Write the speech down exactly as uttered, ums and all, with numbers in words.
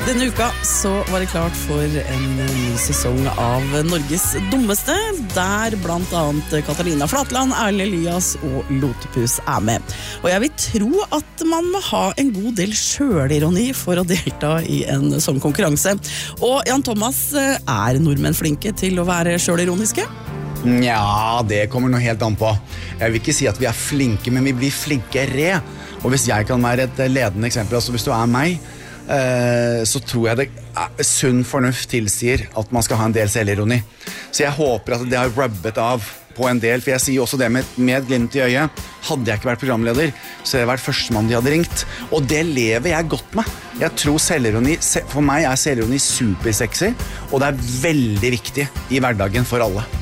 Denne uka så var det klart for en ny sesong av Norges dummeste, der blant annet Katarina Flatland, Erlend Elias og Lotepus er med. Og jeg vil tro at man må ha en god del sjølironi for å delta i en sånn konkurranse. Og Jan Thomas, er nordmenn flinke til å være sjølironiske? Ja, det kommer noe helt an på. Jeg vil ikke si at vi er flinke, men vi blir flinkere. Og hvis jeg kan være et ledende eksempel, altså hvis du er meg, så tror jeg det sunn fornuft tilsier at man skal ha en del selvironi. Så jeg håper at det har rubbet av på en del, for jeg sier også det med, med et glimt i øyet. Hadde jeg ikke vært programleder, så hadde jeg vært førstemann de hadde ringt. Og det lever jeg godt med. Jeg tror selvironi, for meg er selvironi supersexy, og det er veldig viktig i hverdagen for alle.